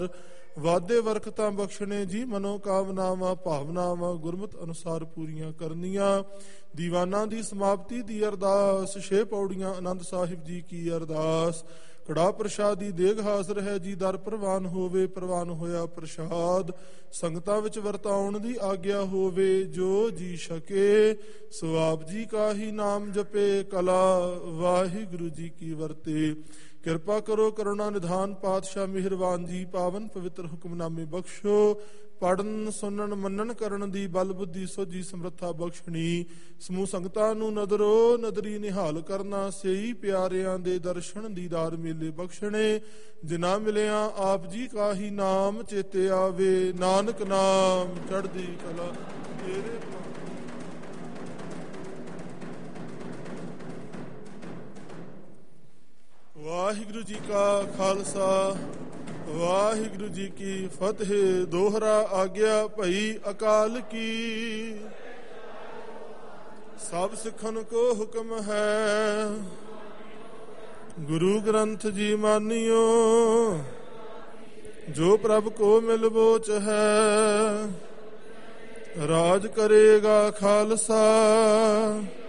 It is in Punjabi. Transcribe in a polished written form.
ਵਾਦੇ ਵਰਖਤਾਂ ਬਖਸ਼ਣੇ ਜੀ, ਮਨੋ ਕਾਮਨਾਵਾਂ ਭਾਵਨਾਵਾਂ ਗੁਰਮਤ ਅਨੁਸਾਰ ਪੂਰੀਆਂ ਕਰਨੀਆਂ। ਦੀਵਾਨਾਂ ਦੀ ਸਮਾਪਤੀ ਦੀ ਅਰਦਾਸ, 6 ਪੌੜੀਆਂ ਆਨੰਦ ਸਾਹਿਬ ਜੀ ਕੀ ਅਰਦਾਸ। ਕੜਾ ਪ੍ਰਸ਼ਾਦੀ ਦੇਗ ਹਾਜ਼ਰ ਹੈ ਜੀ, ਦਰ ਪ੍ਰਵਾਨ ਹੋਵੇ, ਪ੍ਰਵਾਨ ਹੋਇਆ ਪ੍ਰਸ਼ਾਦ ਸੰਗਤਾਂ ਵਿੱਚ ਵਰਤਾਉਣ ਦੀ ਆਗਿਆ ਹੋਵੇ। ਜੋ ਜੀ ਛਕੇ ਸੋ ਆਪ ਜੀ ਕਾ ਹੀ ਨਾਮ ਜਪੇ, ਕਲਾ ਵਾਹਿਗੁਰੂ ਜੀ ਕੀ ਵਰਤੇ। ਕਿਰਪਾ ਕਰੋ ਕਰੁਣਾ ਨਿਧਾਨ ਪਾਤਸ਼ਾਹ ਮਿਹਰਬਾਨ ਜੀ, ਪਾਵਨ ਪਵਿੱਤਰ ਹੁਕਮਨਾਮੇ ਬਖਸ਼ੋ। ਪੜਨ ਸੁਣਨ ਮੰਨਣ ਕਰਨ ਦੀ ਬਲ ਬੁੱਧੀ ਸੋਝੀ ਸਮਰੱਥਾ ਬਖਸ਼ਣੀ। ਸਮੂਹ ਸੰਗਤਾਂ ਨੂੰ ਨਦਰੋ ਨਦਰੀ ਨਿਹਾਲ ਕਰਨਾ, ਸਹੀ ਪਿਆਰਿਆਂ ਦੇ ਦਰਸ਼ਨ ਦੀਦਾਰ ਮੇਲੇ ਬਖਸ਼ਣੇ। ਜਿਨ੍ਹਾਂ ਮਿਲਿਆ ਆਪ ਜੀ ਕਾ ਹੀ ਨਾਮ ਚੇਤੇ ਆਵੇ, ਨਾਨਕ ਨਾਮ ਚੜ੍ਹਦੀ ਕਲਾ ਤੇਰੇ। ਵਾਹਿਗੁਰੂ ਜੀ ਕਾ ਖਾਲਸਾ ਵਾਹਿਗੁਰੂ ਜੀ ਕੀ ਫਤਿਹ। ਦੋਹਰਾ ਆਗਿਆ ਭਈ ਅਕਾਲ ਕੀ, ਸਭ ਸਿੱਖਨ ਕੋ ਹੁਕਮ ਹੈ। ਗੁਰੂ ਗ੍ਰੰਥ ਜੀ ਮਾਨਿਓ, ਜੋ ਪ੍ਰਭ ਕੋ ਮਿਲ ਬੋਚ ਹੈ। ਰਾਜ ਕਰੇਗਾ ਖਾਲਸਾ,